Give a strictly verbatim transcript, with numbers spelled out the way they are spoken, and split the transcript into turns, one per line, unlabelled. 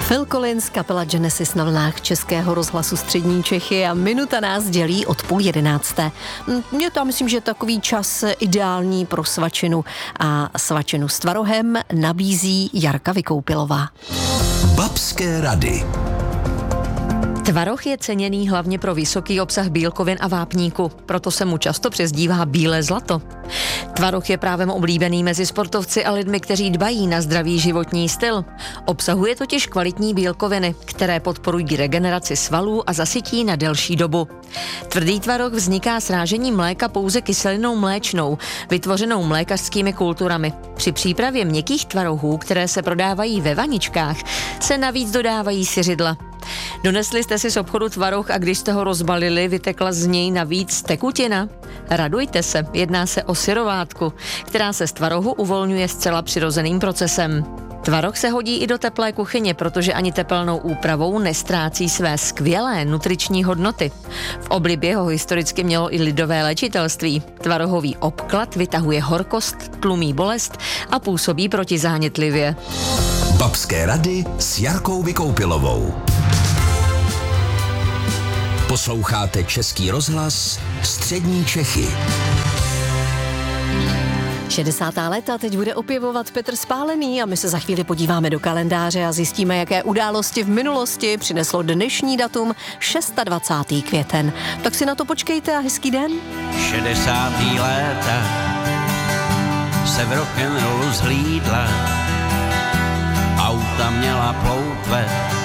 Phil Collins, kapela Genesis na vlnách Českého rozhlasu Střední Čechy a minuta nás dělí od půl jedenácté. Je to, myslím, že takový čas ideální pro svačinu a svačinu s tvarohem nabízí Jarka Vykoupilová.
Babské rady.
Tvaroh je ceněný hlavně pro vysoký obsah bílkovin a vápníku, proto se mu často přezdívá bílé zlato. Tvaroh je právem oblíbený mezi sportovci a lidmi, kteří dbají na zdravý životní styl. Obsahuje totiž kvalitní bílkoviny, které podporují regeneraci svalů a zasytí na delší dobu. Tvrdý tvaroh vzniká srážením mléka pouze kyselinou mléčnou, vytvořenou mlékařskými kulturami. Při přípravě měkkých tvarohů, které se prodávají ve vaničkách, se navíc dodávají siřidla. Donesli jste si z obchodu tvaroh a když jste ho rozbalili, vytekla z něj navíc tekutina? Radujte se, jedná se o syrovátku, která se z tvarohu uvolňuje zcela přirozeným procesem. Tvaroh se hodí i do teplé kuchyně, protože ani tepelnou úpravou nestrácí své skvělé nutriční hodnoty. V oblibě ho historicky mělo i lidové léčitelství. Tvarohový obklad vytahuje horkost, tlumí bolest a působí protizánětlivě.
Babské rady s Jarkou Vykoupilovou. Posloucháte Český rozhlas Střední Čechy.
šedesátá léta teď bude opěvovat Petr Spálený a my se za chvíli podíváme do kalendáře a zjistíme, jaké události v minulosti přineslo dnešní datum dvacátého šestého květen. Tak si na to počkejte a hezký den.
šedesátá léta se v rock'n'rollu zhlídla, auta měla ploutve